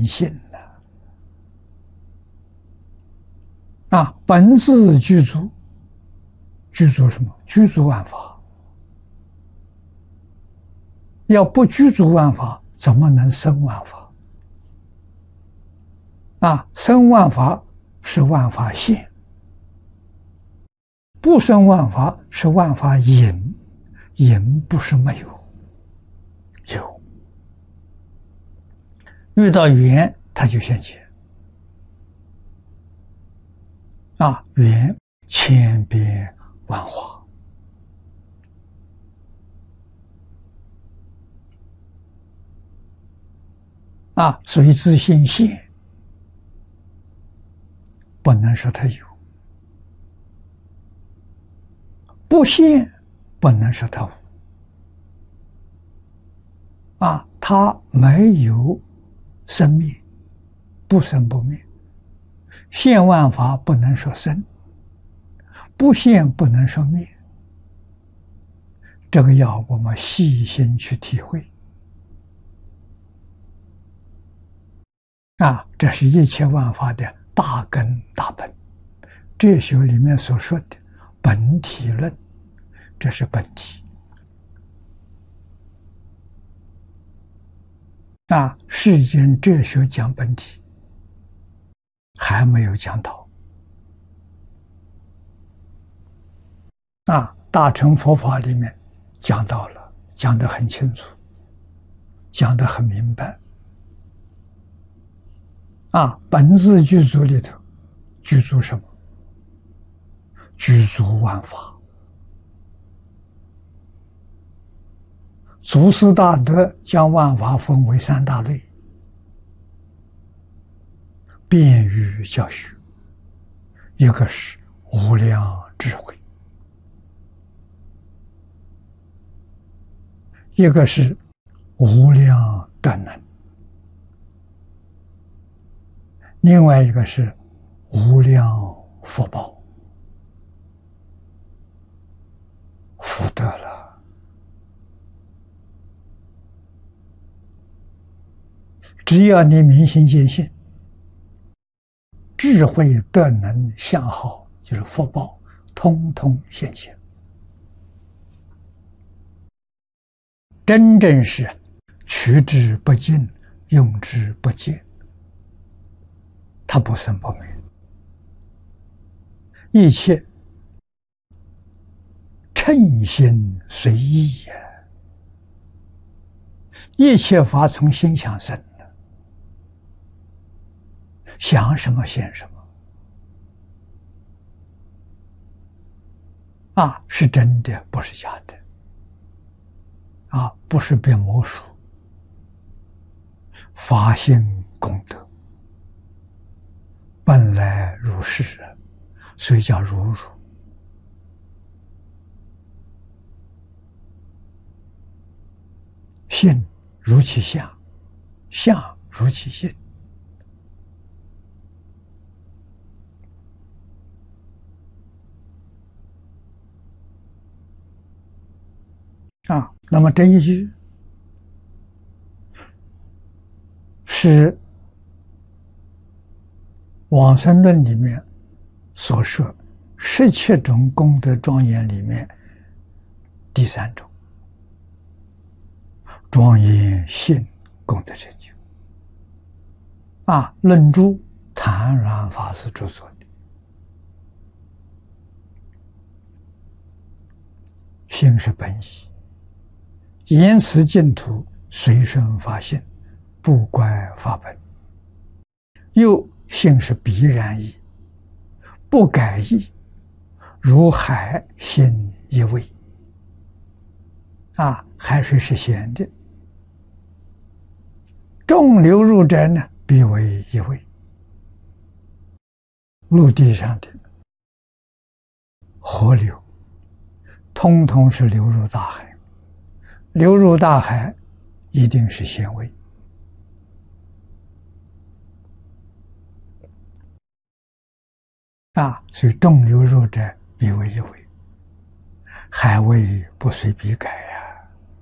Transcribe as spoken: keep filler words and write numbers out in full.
本性了啊！本自具足，具足什么？具足万法。要不具足万法，怎么能生万法？啊，生万法是万法现，不生万法是万法隐，隐不是没有，有。遇到缘，它就现前。啊，缘千变万化。啊，所以自性现，不能说它有；不现，不能说它无。啊，它没有生灭，不生不灭。现万法不能说生，不现不能说灭。这个要我们细心去体会。啊，这是一切万法的大根大本。哲学里面所说的本体论，这是本体。啊，世间哲学讲本体，还没有讲到。啊，大乘佛法里面讲到了，讲得很清楚，讲得很明白。啊，本自具足里头，具足什么？具足万法。祖师大德将万法分为三大类，便于教学。一个是无量智慧，一个是无量德能，另外一个是无量福报，福德了。只要你明心见性，智慧德能相好，就是福报，通通现前。真正是取之不尽，用之不竭，它不生不灭。一切称心随意呀，一切法从心想生的，想什么现什么。啊，是真的，不是假的。啊，不是变魔术，法性功德，本来如是，所以叫如如。性如其相，相如其性。啊，那么这一句是往生论里面所说十七种功德庄严里面第三种，庄严性功德成就。啊，论著谭鸾法师著作的。性是本意，言辞净土，随顺法性，不怪法本。又性是必然义，不改义，如海性一味。啊，海水是咸的，众流入者呢，必为一味。陆地上的河流，通通是流入大海。流入大海，一定是咸味。啊，所以众流入者必为一味，海味不随必改啊。